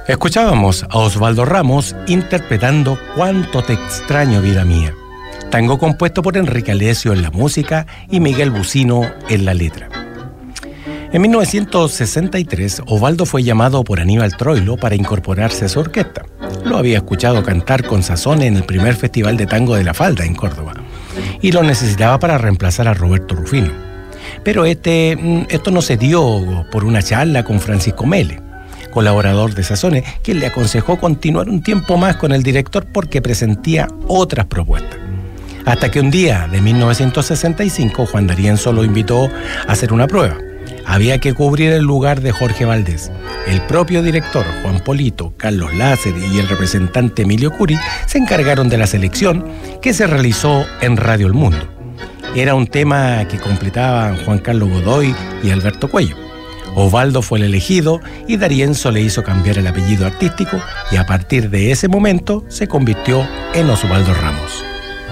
Escuchábamos a Osvaldo Ramos interpretando Cuánto te extraño, vida mía, tango compuesto por Enrique Alessio en la música y Miguel Bucino en la letra. En 1963, Osvaldo fue llamado por Aníbal Troilo para incorporarse a su orquesta. Lo había escuchado cantar con sazón en el primer Festival de Tango de La Falda en Córdoba y lo necesitaba para reemplazar a Roberto Rufino. Pero esto no se dio por una charla con Francisco Mele, colaborador de Sazones, quien le aconsejó continuar un tiempo más con el director porque presentía otras propuestas. Hasta que un día de 1965 Juan D'Arienzo lo invitó a hacer una prueba. Había que cubrir el lugar de Jorge Valdés. El propio director Juan Polito, Carlos Láser y el representante Emilio Curi se encargaron de la selección que se realizó en Radio El Mundo. Era un tema que completaban Juan Carlos Godoy y Alberto Cuello. Osvaldo fue el elegido y D'Arienzo le hizo cambiar el apellido artístico y a partir de ese momento se convirtió en Osvaldo Ramos.